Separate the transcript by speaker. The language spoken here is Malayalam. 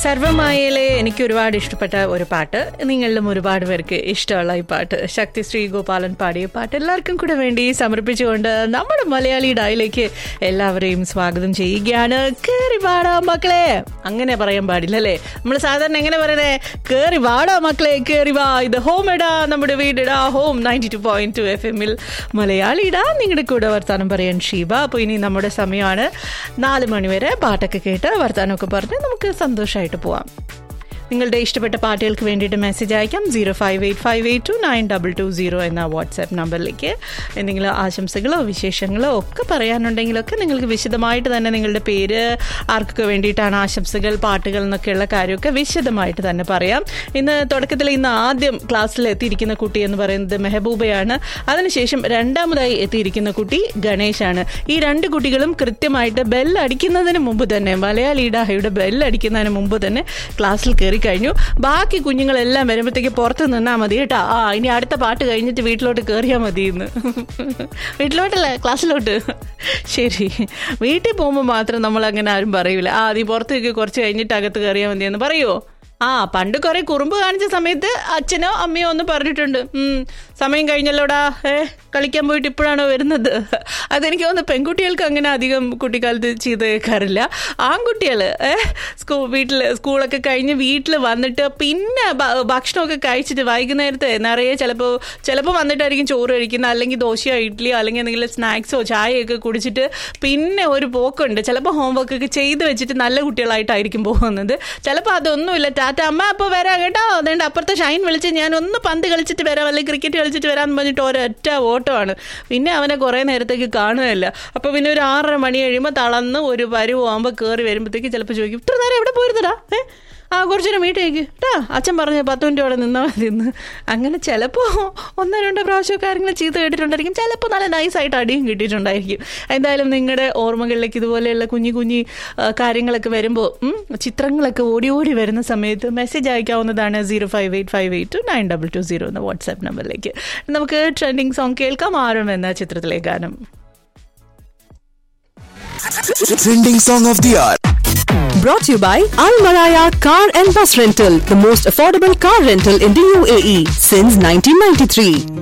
Speaker 1: സർവമായയിലെ എനിക്ക് ഒരുപാട് ഇഷ്ടപ്പെട്ട ഒരു പാട്ട്, നിങ്ങളിലും ഒരുപാട് പേർക്ക് ഇഷ്ടമുള്ള ഈ പാട്ട്, ശക്തി ശ്രീ ഗോപാലൻ പാടിയ പാട്ട് എല്ലാവർക്കും കൂടെ വേണ്ടി സമർപ്പിച്ചുകൊണ്ട് നമ്മുടെ മലയാളി ഡായിലേക്ക് എല്ലാവരെയും സ്വാഗതം ചെയ്യുകയാണ്. കേറി വാടാ മക്കളെ, അങ്ങനെ പറയാൻ പാടില്ല അല്ലേ? നമ്മൾ സാധാരണ എങ്ങനെ പറയണേ? കേറി വാടാ മക്കളെ, കേറി വാ, ഇത് ഹോം ഇടാ, നമ്മുടെ വീടിടാ, ഹോം 92.2 FM മലയാളി ഇടാ, നിങ്ങളുടെ കൂടെ വർത്താനം പറയാൻ ഷീബ. അപ്പോൾ ഇനി നമ്മുടെ സമയമാണ് 4 മണിവരെ പാട്ടൊക്കെ കേട്ട് വർത്താനമൊക്കെ പറഞ്ഞ് നമുക്ക് സന്തോഷമായിട്ട് പോവാം. നിങ്ങളുടെ ഇഷ്ടപ്പെട്ട പാട്ടുകൾക്ക് വേണ്ടിയിട്ട് മെസ്സേജ് അയക്കാം 0585829220 എന്ന വാട്സാപ്പ് നമ്പറിലേക്ക്. എന്തെങ്കിലും ആശംസകളോ വിശേഷങ്ങളോ ഒക്കെ പറയാനുണ്ടെങ്കിലൊക്കെ നിങ്ങൾക്ക് വിശദമായിട്ട് തന്നെ നിങ്ങളുടെ പേര്, ആർക്കൊക്കെ വേണ്ടിയിട്ടാണ് ആശംസകൾ, പാട്ടുകൾ എന്നൊക്കെയുള്ള കാര്യമൊക്കെ വിശദമായിട്ട് തന്നെ പറയാം. ഇന്ന് ആദ്യം ക്ലാസ്സിൽ എത്തിയിരിക്കുന്ന കുട്ടി എന്ന് പറയുന്നത് മെഹബൂബയാണ്. അതിനുശേഷം രണ്ടാമതായി എത്തിയിരിക്കുന്ന കുട്ടി ഗണേശാണ്. ഈ രണ്ട് കുട്ടികളും കൃത്യമായിട്ട് ബെല്ലടിക്കുന്നതിന് മുമ്പ് തന്നെ, മലയാളി ഡാഹയുടെ ബെല്ലടിക്കുന്നതിന് മുമ്പ് തന്നെ ക്ലാസ്സിൽ കയറി കഴിഞ്ഞു. ബാക്കി കുഞ്ഞുങ്ങളെല്ലാം വരുമ്പോഴത്തേക്ക് പുറത്ത് നിന്നാൽ മതി കേട്ടോ. ഇനി അടുത്ത പാട്ട് കഴിഞ്ഞിട്ട് വീട്ടിലോട്ട് കയറിയാൽ മതി. ഇന്ന് വീട്ടിലോട്ടല്ല, ക്ലാസ്സിലോട്ട്. ശരി, വീട്ടിൽ പോകുമ്പോൾ മാത്രം നമ്മൾ അങ്ങനെ ആരും പറയൂല, നീ പുറത്തേക്ക് കുറച്ച് കഴിഞ്ഞിട്ട് അകത്ത് കയറിയാൽ മതി എന്ന് പറയുമോ? പണ്ട് കുറെ കുറുമ്പ് കാണിച്ച സമയത്ത് അച്ഛനോ അമ്മയോ ഒന്ന് പറഞ്ഞിട്ടുണ്ട്, സമയം കഴിഞ്ഞല്ലോടാ, കളിക്കാൻ പോയിട്ട് ഇപ്പോഴാണോ വരുന്നത്. അതെനിക്ക് തോന്നുന്നു പെൺകുട്ടികൾക്ക് അങ്ങനെ അധികം കുട്ടിക്കാലത്ത് ചെയ്ത് കേൾക്കാറില്ല. ആൺകുട്ടികൾ സ്കൂളൊക്കെ കഴിഞ്ഞ് വീട്ടിൽ വന്നിട്ട് പിന്നെ ഭക്ഷണമൊക്കെ കഴിച്ചിട്ട് വൈകുന്നേരത്തെ നിറയെ ചിലപ്പോൾ വന്നിട്ടായിരിക്കും ചോറ് കഴിക്കുന്നത്, അല്ലെങ്കിൽ ദോശയോ ഇഡ്ഡലിയോ അല്ലെങ്കിൽ എന്തെങ്കിലും സ്നാക്സോ ചായയൊക്കെ കുടിച്ചിട്ട് പിന്നെ ഒരു പോക്കുണ്ട്. ചിലപ്പോൾ ഹോംവർക്കൊക്കെ ചെയ്ത് വെച്ചിട്ട് നല്ല കുട്ടികളായിട്ടായിരിക്കും പോകുന്നത്. ചിലപ്പോൾ അതൊന്നുമില്ല, അമ്മ അപ്പോൾ വരാം കേട്ടോ, അതുകൊണ്ട് അപ്പുറത്തെ ഷൈൻ വിളിച്ച് ഞാൻ ഒന്ന് പന്ത് കളിച്ചിട്ട് വരാം, അല്ലെങ്കിൽ ക്രിക്കറ്റ് കളിച്ചിട്ട് വരാമെന്ന് പറഞ്ഞിട്ട് ഒരൊറ്റ ഓട്ടമാണ്. പിന്നെ അവനെ കുറേ നേരത്തേക്ക് കാണുകയല്ല. അപ്പോൾ പിന്നെ ഒരു 6:30 മണി കഴിയുമ്പോൾ തളർന്ന് ഒരു പരുവാകുമ്പോൾ കയറി വരുമ്പോഴത്തേക്ക് ചിലപ്പോൾ ചോദിക്കും, ഇത്ര നേരം എവിടെ പോയിരുന്നടാ? കുറച്ചു നേരം വീട്ടിലേക്ക് കേട്ടാ, അച്ഛൻ പറഞ്ഞ 10 മിനിറ്റ് അവിടെ നിന്നാൽ മതി എന്ന്. അങ്ങനെ ചിലപ്പോൾ 1-2 പ്രാവശ്യമൊക്കെ ആരെങ്കിലും ചീത്ത കേട്ടിട്ടുണ്ടായിരിക്കും, ചിലപ്പോൾ നല്ല നൈസായിട്ട് അടിയും കിട്ടിയിട്ടുണ്ടായിരിക്കും. എന്തായാലും നിങ്ങളുടെ ഓർമ്മകളിലേക്ക് ഇതുപോലെയുള്ള കുഞ്ഞു കാര്യങ്ങളൊക്കെ വരുമ്പോൾ, ചിത്രങ്ങളൊക്കെ ഓടി വരുന്ന സമയത്ത് മെസ്സേജ് അയക്കാവുന്നതാണ് 0585829220 എന്ന വാട്സാപ്പ് നമ്പറിലേക്ക്. നമുക്ക് ട്രെൻഡിങ് സോങ് കേൾക്കാം, ആരം എന്ന ചിത്രത്തിലെ ഗാനം.
Speaker 2: Trending song of the hour.
Speaker 3: Brought to you by Al Maraya Car and Bus Rental, the most affordable car rental in the UAE since 1993.